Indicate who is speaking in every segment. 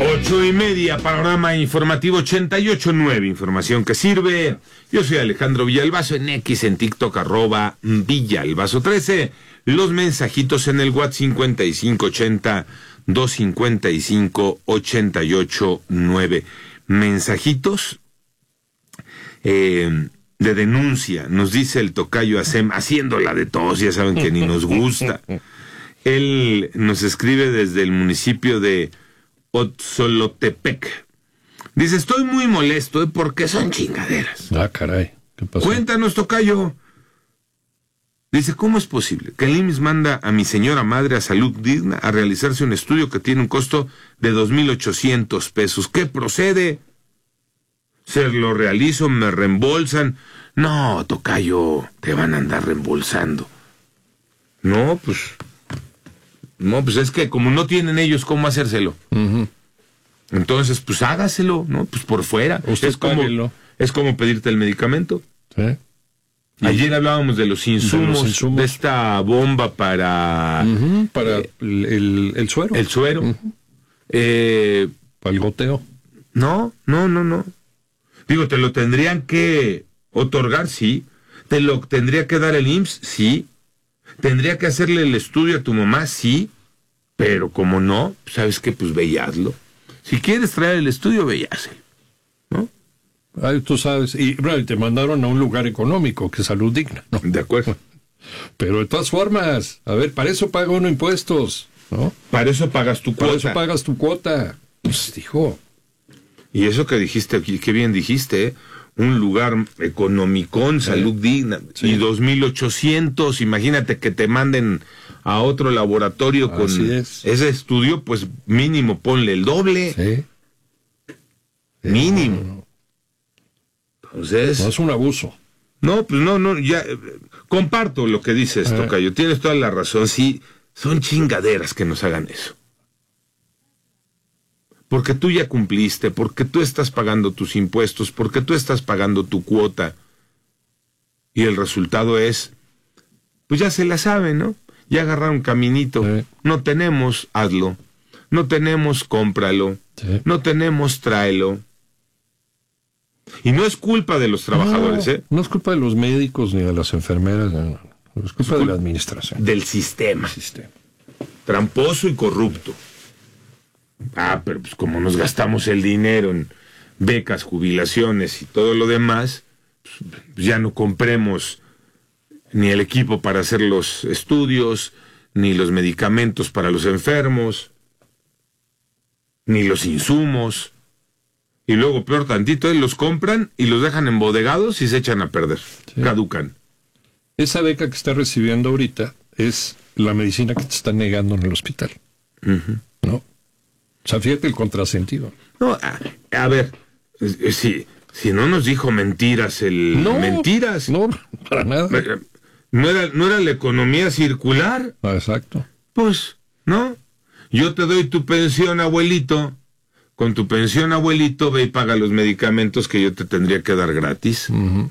Speaker 1: 8:30, panorama informativo 88.9, información que sirve. Yo soy Alejandro Villalbazo, en X, en TikTok, @Villalbazo13. Los mensajitos en el WhatsApp 5580-255-889. Mensajitos de denuncia, nos dice el tocayo Acem, haciéndola de todos, ya saben que ni nos gusta. Él nos escribe desde el municipio de Otzolotepec. Dice, estoy muy molesto porque son chingaderas.
Speaker 2: Ah, caray, ¿qué pasó?
Speaker 1: Cuéntanos, tocayo. Dice, ¿cómo es posible que el IMSS manda a mi señora madre a Salud Digna a realizarse un estudio que tiene un costo de 2,800 pesos? ¿Qué procede? ¿Se lo realizo? ¿Me reembolsan? No, tocayo, te van a andar reembolsando. No, pues es que como no tienen ellos cómo hacérselo. Uh-huh. Entonces, pues hágaselo, ¿no? Pues por fuera. Es como pedirte el medicamento.
Speaker 2: Sí.
Speaker 1: Ayer hablábamos de los insumos, de esta bomba para...
Speaker 2: Uh-huh, para el suero.
Speaker 1: El suero.
Speaker 2: Uh-huh. Para el goteo.
Speaker 1: No. Digo, te lo tendrían que otorgar, sí. Te lo tendría que dar el IMSS, sí. Tendría que hacerle el estudio a tu mamá, sí. Pero como no, ¿sabes qué? Pues ve y hazlo. Si quieres traer el estudio, ve y hazlo, ¿no?
Speaker 2: Ay, tú sabes, y bueno, te mandaron a un lugar económico, que es Salud Digna, ¿no?
Speaker 1: De acuerdo.
Speaker 2: Pero de todas formas, a ver, para eso paga uno impuestos, ¿no?
Speaker 1: Para eso pagas tu cuota.
Speaker 2: Para eso pagas tu cuota. Pues, dijo.
Speaker 1: Y eso que dijiste aquí, qué bien dijiste, ¿eh? Un lugar economicón, Salud Digna, sí. Y 2,800, imagínate que te manden a otro laboratorio con ese estudio, pues mínimo ponle el doble.
Speaker 2: Sí.
Speaker 1: Mínimo.
Speaker 2: No.
Speaker 1: Entonces...
Speaker 2: No es un abuso.
Speaker 1: No, pues no, ya comparto lo que dices, tocayo, tienes toda la razón, sí, son chingaderas que nos hagan eso. Porque tú ya cumpliste, porque tú estás pagando tus impuestos, porque tú estás pagando tu cuota. Y el resultado es, pues ya se la saben, ¿no? Ya agarraron caminito. Sí. No tenemos, hazlo. No tenemos, cómpralo. Sí. No tenemos, tráelo. Y no es culpa de los trabajadores, ¿eh?
Speaker 2: No es culpa de los médicos ni de las enfermeras, no es culpa de la administración.
Speaker 1: Del sistema. Tramposo y corrupto. Pero pues como nos gastamos el dinero en becas, jubilaciones y todo lo demás, pues ya no compremos ni el equipo para hacer los estudios, ni los medicamentos para los enfermos, ni los insumos. Y luego, peor tantito, los compran y los dejan embodegados y se echan a perder. Sí. Caducan.
Speaker 2: Esa beca que estás recibiendo ahorita es la medicina que te están negando en el hospital. Uh-huh. ¿No? O sea, fíjate el contrasentido.
Speaker 1: No, a ver, si no nos dijo mentiras mentiras.
Speaker 2: No, para nada.
Speaker 1: ¿No era la economía circular?
Speaker 2: Exacto.
Speaker 1: Pues, ¿no? Yo te doy tu pensión, abuelito. Con tu pensión, abuelito, ve y paga los medicamentos que yo te tendría que dar gratis. Uh-huh.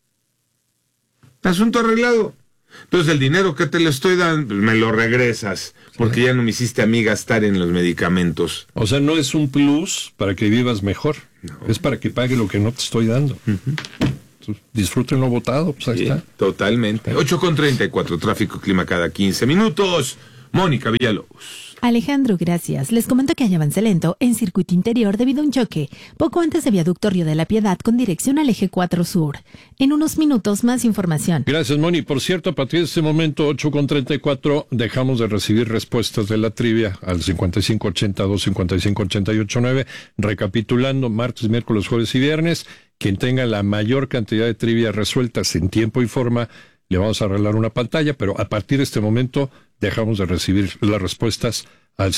Speaker 1: Asunto arreglado. Entonces el dinero que te le estoy dando, pues me lo regresas, porque ya no me hiciste a mí gastar en los medicamentos.
Speaker 2: O sea, no es un plus para que vivas mejor, es para que pague lo que no te estoy dando. Uh-huh. Disfruten lo votado, pues ahí está.
Speaker 1: Totalmente. 8:34, tráfico, clima cada 15 minutos. Mónica Villalobos.
Speaker 3: Alejandro, gracias. Les comento que hay avance lento en circuito interior debido a un choque, poco antes de viaducto Río de la Piedad con dirección al eje 4 Sur. En unos minutos más información.
Speaker 2: Gracias, Moni. Por cierto, a partir de este momento, 8:34, dejamos de recibir respuestas de la trivia al 5580-255-889. Recapitulando, martes, miércoles, jueves y viernes, quien tenga la mayor cantidad de trivia resueltas en tiempo y forma, le vamos a arreglar una pantalla, pero a partir de este momento dejamos de recibir las respuestas al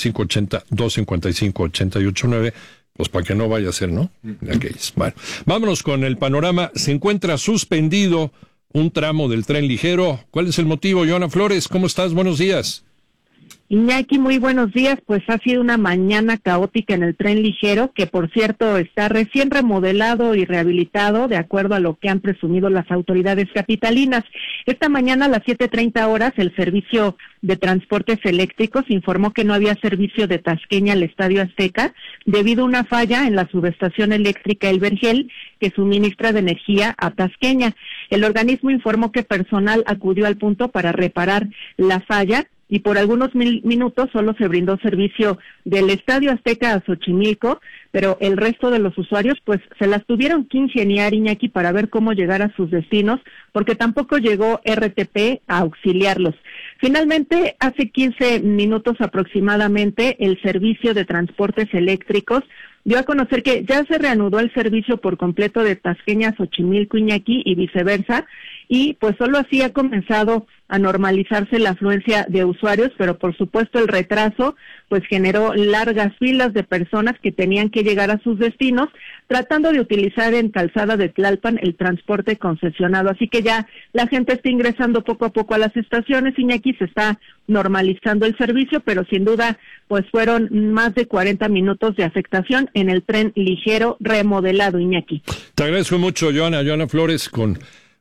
Speaker 2: 5580-255-889, pues para que no vaya a ser, ¿no? De aquellas. Bueno, vámonos con el panorama. Se encuentra suspendido un tramo del tren ligero. ¿Cuál es el motivo? Joana Flores, ¿cómo estás? Buenos días.
Speaker 4: Iñaki, muy buenos días. Pues ha sido una mañana caótica en el tren ligero, que por cierto está recién remodelado y rehabilitado, de acuerdo a lo que han presumido las autoridades capitalinas. Esta mañana a las 7:30 horas, el Servicio de Transportes Eléctricos informó que no había servicio de Tasqueña al Estadio Azteca debido a una falla en la subestación eléctrica El Vergel, que suministra de energía a Tasqueña. El organismo informó que personal acudió al punto para reparar la falla, y por algunos minutos solo se brindó servicio del Estadio Azteca a Xochimilco, pero el resto de los usuarios pues se las tuvieron que ingeniar, Iñaki, para ver cómo llegar a sus destinos, porque tampoco llegó RTP a auxiliarlos. Finalmente, hace 15 minutos aproximadamente, el Servicio de Transportes Eléctricos dio a conocer que ya se reanudó el servicio por completo de Tasqueña a Xochimilco, Iñaki, y viceversa, y pues solo así ha comenzado a normalizarse la afluencia de usuarios, pero por supuesto el retraso pues generó largas filas de personas que tenían que llegar a sus destinos, tratando de utilizar en Calzada de Tlalpan el transporte concesionado. Así que ya la gente está ingresando poco a poco a las estaciones, Iñaki, se está normalizando el servicio, pero sin duda pues fueron más de 40 minutos de afectación en el tren ligero remodelado, Iñaki.
Speaker 2: Te agradezco mucho, Joana Flores, con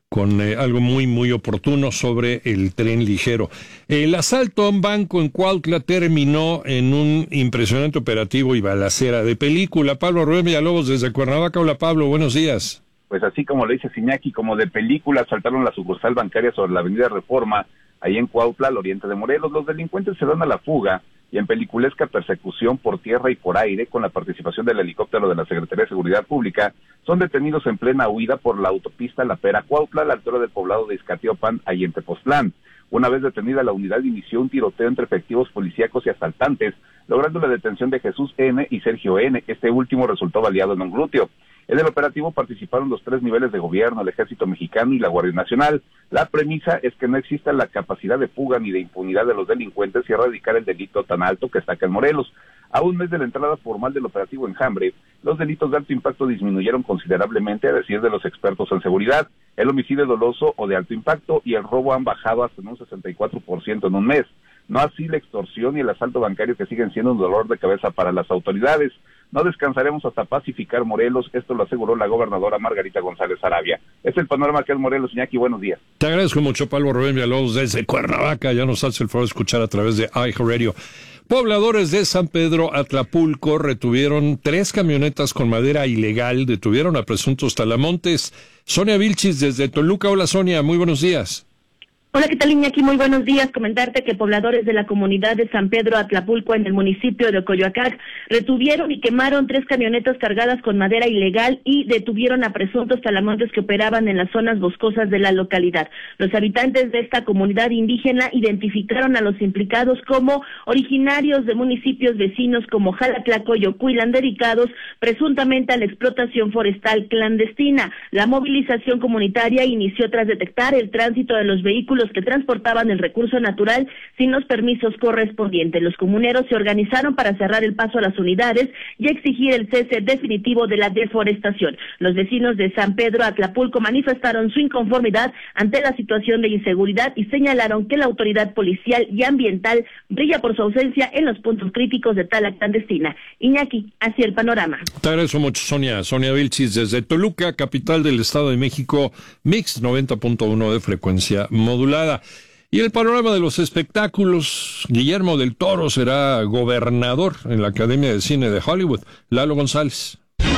Speaker 2: algo muy oportuno sobre el tren ligero. El asalto a un banco en Cuautla terminó en un impresionante operativo y balacera de película. Pablo Rubén Villalobos desde Cuernavaca. Hola, Pablo, buenos días.
Speaker 5: Pues así como le dice Iñaki, como de película, asaltaron la sucursal bancaria sobre la avenida Reforma, ahí en Cuautla, al oriente de Morelos. Los delincuentes se dan a la fuga y en peliculesca persecución por tierra y por aire, con la participación del helicóptero de la Secretaría de Seguridad Pública, son detenidos en plena huida por la autopista La Pera-Cuautla, a la altura del poblado de Izcatiopan, ahí en Tepoztlán. Una vez detenida, la unidad inició un tiroteo entre efectivos policíacos y asaltantes, logrando la detención de Jesús N. y Sergio N. Este último resultó baleado en un glúteo. En el operativo participaron los 3 niveles de gobierno, el Ejército Mexicano y la Guardia Nacional. La premisa es que no exista la capacidad de fuga ni de impunidad de los delincuentes y erradicar el delito tan alto que está acá en Morelos. A un mes de la entrada formal del operativo Enjambre, los delitos de alto impacto disminuyeron considerablemente, a decir de los expertos en seguridad. El homicidio doloso o de alto impacto y el robo han bajado hasta en un 64% en un mes. No así la extorsión y el asalto bancario, que siguen siendo un dolor de cabeza para las autoridades. No descansaremos hasta pacificar Morelos, esto lo aseguró la gobernadora Margarita González Arabia. Es el panorama que es Morelos, Iñaki, buenos días.
Speaker 2: Te agradezco mucho, Pablo Rubén Villalobos desde Cuernavaca, ya nos hace el favor de escuchar a través de iHeartRadio. Pobladores de San Pedro Atlapulco retuvieron 3 camionetas con madera ilegal, detuvieron a presuntos talamontes. Sonia Vilchis desde Toluca. Hola, Sonia, muy buenos días.
Speaker 6: Hola, ¿qué tal, Iñaki? Muy buenos días. Comentarte que pobladores de la comunidad de San Pedro Atlapulco, en el municipio de Coyoacán, retuvieron y quemaron 3 camionetas cargadas con madera ilegal y detuvieron a presuntos talamontes que operaban en las zonas boscosas de la localidad. Los habitantes de esta comunidad indígena identificaron a los implicados como originarios de municipios vecinos como Jalatlaco y Ocuilan, dedicados presuntamente a la explotación forestal clandestina. La movilización comunitaria inició tras detectar el tránsito de los vehículos que transportaban el recurso natural sin los permisos correspondientes. Los comuneros se organizaron para cerrar el paso a las unidades y exigir el cese definitivo de la deforestación. Los vecinos de San Pedro Atlapulco manifestaron su inconformidad ante la situación de inseguridad y señalaron que la autoridad policial y ambiental brilla por su ausencia en los puntos críticos de tala clandestina. Iñaki, así el panorama.
Speaker 2: Te agradezco mucho, Sonia. Sonia Vilchis desde Toluca, capital del Estado de México, Mix 90.1 de frecuencia modulada. Y el panorama de los espectáculos, Guillermo del Toro será gobernador en la Academia de Cine de Hollywood. Lalo González.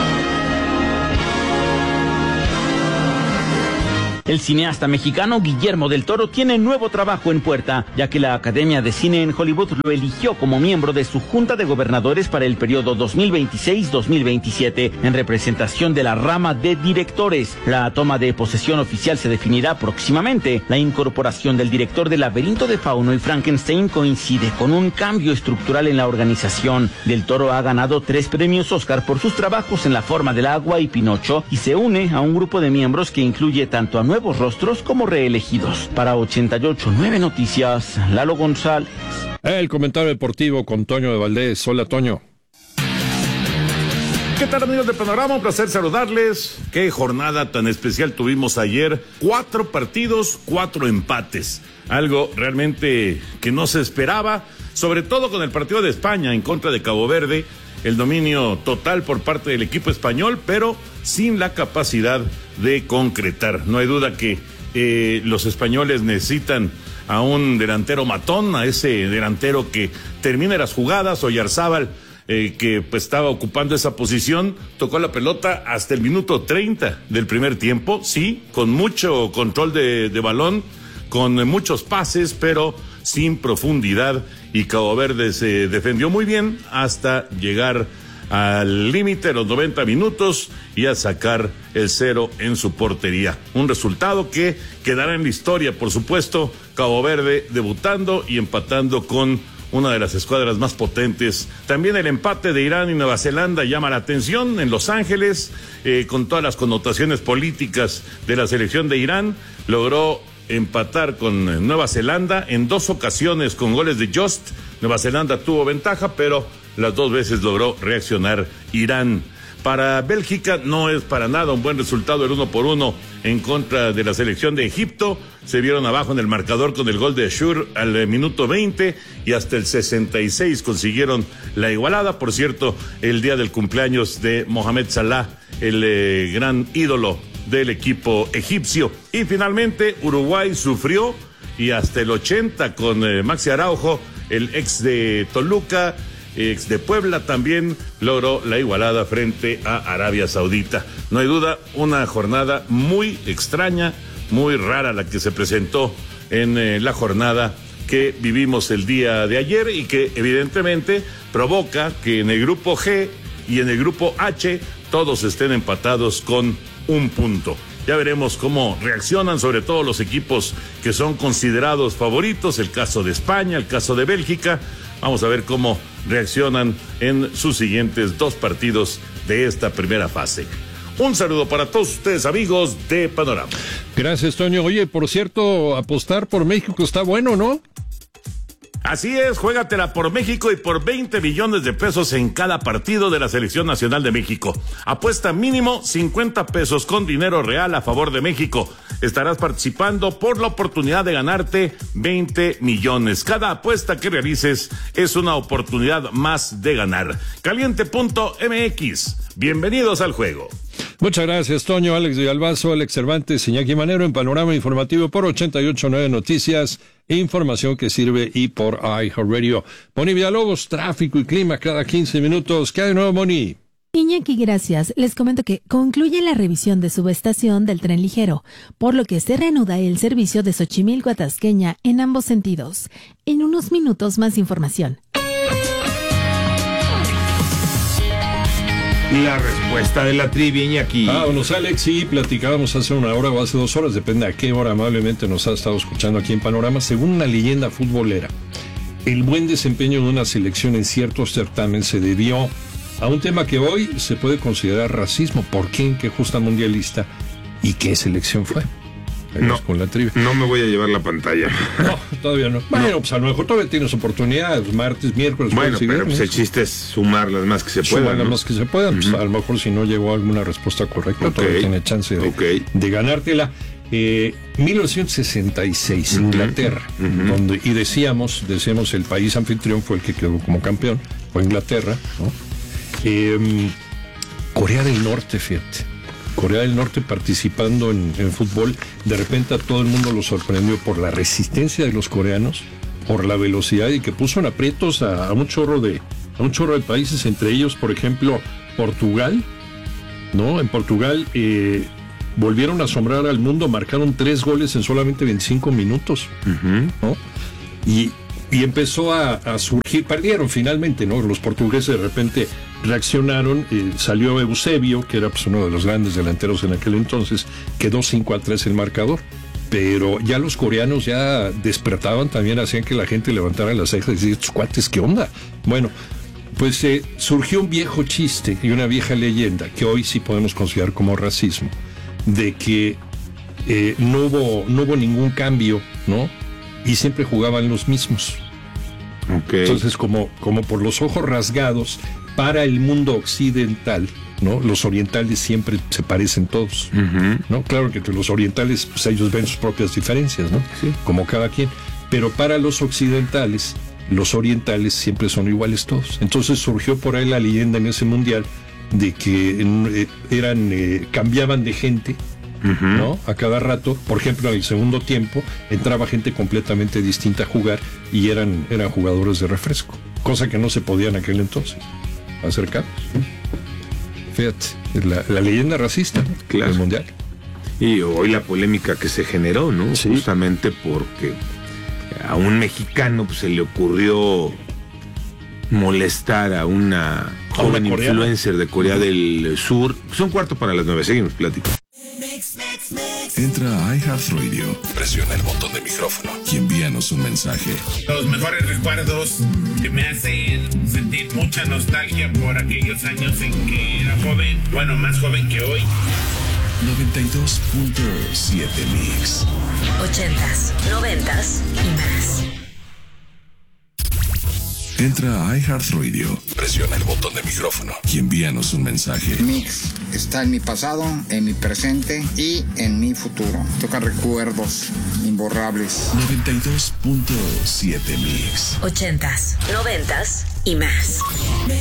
Speaker 7: El cineasta mexicano Guillermo del Toro tiene nuevo trabajo en puerta, ya que la Academia de Cine en Hollywood lo eligió como miembro de su Junta de Gobernadores para el periodo 2026-2027, en representación de la rama de directores. La toma de posesión oficial se definirá próximamente. La incorporación del director de Laberinto de Fauno y Frankenstein coincide con un cambio estructural en la organización. Del Toro ha ganado 3 premios Oscar por sus trabajos en La Forma del Agua y Pinocho, y se une a un grupo de miembros que incluye tanto a nuevos rostros como reelegidos. Para 88.9 Noticias, Lalo González.
Speaker 2: El comentario deportivo con Toño de Valdés. Hola, Toño.
Speaker 8: ¿Qué tal, amigos de Panorama? Un placer saludarles. Qué jornada tan especial tuvimos ayer. 4 partidos, 4 empates. Algo realmente que no se esperaba. sobre todo con el partido de España en contra de Cabo Verde, el dominio total por parte del equipo español, pero sin la capacidad de concretar. No hay duda que los españoles necesitan a un delantero matón, a ese delantero que termina las jugadas. Oyarzábal, que pues estaba ocupando esa posición, tocó la pelota hasta el minuto 30 del primer tiempo, sí, con mucho control de balón, con muchos pases, pero sin profundidad, y Cabo Verde se defendió muy bien hasta llegar al límite, los 90 minutos, y a sacar el 0 en su portería. Un resultado que quedará en la historia, por supuesto. Cabo Verde debutando y empatando con una de las escuadras más potentes. También el empate de Irán y Nueva Zelanda llama la atención en Los Ángeles, con todas las connotaciones políticas de la selección de Irán. Logró empatar con Nueva Zelanda en 2 ocasiones con goles de Just. Nueva Zelanda tuvo ventaja, pero las 2 veces logró reaccionar Irán. Para Bélgica no es para nada un buen resultado el 1-1 en contra de la selección de Egipto. Se vieron abajo en el marcador con el gol de Ashur al minuto 20 y hasta el 66 consiguieron la igualada. Por cierto, el día del cumpleaños de Mohamed Salah, el gran ídolo del equipo egipcio. Y finalmente Uruguay sufrió, y hasta el 80 con Maxi Araujo, el ex de Toluca, ex de Puebla, también logró la igualada frente a Arabia Saudita. No hay duda, una jornada muy extraña, muy rara la que se presentó en la jornada que vivimos el día de ayer, y que evidentemente provoca que en el grupo G y en el grupo H todos estén empatados con 1 punto. Ya veremos cómo reaccionan, sobre todo los equipos que son considerados favoritos, el caso de España, el caso de Bélgica. Vamos a ver cómo reaccionan en sus siguientes 2 partidos de esta primera fase. Un saludo para todos ustedes, amigos de Panorama.
Speaker 2: Gracias, Toño. Oye, por cierto, apostar por México está bueno, ¿no?
Speaker 8: Así es, juégatela por México y por 20 millones de pesos en cada partido de la Selección Nacional de México. Apuesta mínimo 50 pesos con dinero real a favor de México. Estarás participando por la oportunidad de ganarte 20 millones. Cada apuesta que realices es una oportunidad más de ganar. Caliente.mx. Bienvenidos al juego.
Speaker 2: Muchas gracias, Toño. Alex de Albazo, Alex Cervantes, Iñaki Manero en Panorama Informativo por 88.9 Noticias, información que sirve, y por iHeartRadio. Moni Villalobos, tráfico y clima cada 15 minutos. ¿Qué hay de nuevo, Moni?
Speaker 3: Iñaki, gracias. Les comento que concluye la revisión de subestación del tren ligero, por lo que se reanuda el servicio de Xochimilco a Tasqueña en ambos sentidos. En unos minutos más información.
Speaker 1: La respuesta de la trivia, Iñaki.
Speaker 2: Vámonos, Alex, sí, platicábamos hace 1 hora o hace 2 horas, depende a qué hora amablemente nos ha estado escuchando aquí en Panorama. Según una leyenda futbolera, el buen desempeño de una selección en ciertos certámenes se debió a un tema que hoy se puede considerar racismo. ¿Por qué? ¿En qué justa mundialista? ¿Y qué selección fue?
Speaker 1: No,
Speaker 2: con la trivia.
Speaker 1: No me voy a llevar la pantalla.
Speaker 2: No, todavía no. Bueno, pues a lo mejor todavía tienes oportunidad, martes, miércoles,
Speaker 1: bueno,
Speaker 2: jueves y
Speaker 1: pero
Speaker 2: viernes.
Speaker 1: pues el chiste es sumar las más que se puedan.
Speaker 2: Sumar las
Speaker 1: ¿no?
Speaker 2: más que se puedan. Pues a lo mejor si no llegó alguna respuesta correcta, todavía tiene chance de ganártela. 1966, Inglaterra, donde, y decíamos el país anfitrión fue el que quedó como campeón, fue Inglaterra, ¿no? Corea del Norte, fíjate. Corea del Norte participando en fútbol, de repente a todo el mundo lo sorprendió por la resistencia de los coreanos, por la velocidad, y que puso en aprietos a un chorro de países, entre ellos, por ejemplo, Portugal, ¿no? En Portugal volvieron a asombrar al mundo, marcaron 3 goles en solamente 25 minutos, ¿no? Y empezó a surgir, perdieron finalmente, ¿no? Los portugueses de repente reaccionaron, salió Eusebio, que era pues uno de los grandes delanteros en aquel entonces, quedó 5-3 el marcador, pero ya los coreanos ya despertaban, también hacían que la gente levantara las cejas y decía, estos cuates, ¿qué onda? Bueno, pues surgió un viejo chiste y una vieja leyenda, que hoy sí podemos considerar como racismo, de que no hubo ningún cambio, ¿no? Y siempre jugaban los mismos.
Speaker 1: Okay.
Speaker 2: Entonces, como por los ojos rasgados, para el mundo occidental, ¿no? Los orientales siempre se parecen todos, ¿no? Claro que entre los orientales, pues ellos ven sus propias diferencias, ¿no? Sí. Como cada quien. Pero para los occidentales, los orientales siempre son iguales todos. Entonces surgió por ahí la leyenda en ese mundial de que cambiaban de gente, ¿no? A cada rato. Por ejemplo, en el segundo tiempo entraba gente completamente distinta a jugar y eran jugadores de refresco, cosa que no se podía en aquel entonces hacer cambios. Fíjate, la leyenda racista del mundial.
Speaker 1: Y hoy la polémica que se generó, ¿no? Sí. Justamente porque a un mexicano pues, se le ocurrió molestar a una joven influencer de Corea del Sur. Son 8:45, seguimos platicando.
Speaker 9: Entra a iHeartRadio, presiona el botón de micrófono y envíanos un mensaje.
Speaker 10: Los mejores recuerdos que me hacen sentir mucha nostalgia por aquellos años en que era joven, bueno, más joven que hoy.
Speaker 9: 92.7 Mix.
Speaker 11: 80s, 90s y más.
Speaker 9: Entra a iHeartRadio, presiona el botón de micrófono y envíanos un mensaje.
Speaker 12: Mix está en mi pasado, en mi presente y en mi futuro. Toca recuerdos imborrables.
Speaker 9: 92.7 Mix.
Speaker 11: 80s, 90s y más.